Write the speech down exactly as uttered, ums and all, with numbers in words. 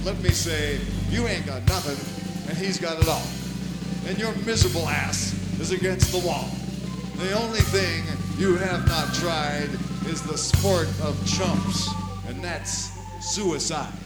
let me say, you ain't got nothing, and he's got it all. And your miserable ass is against the wall. The only thing you have not tried is the sport of chumps, and that's suicide.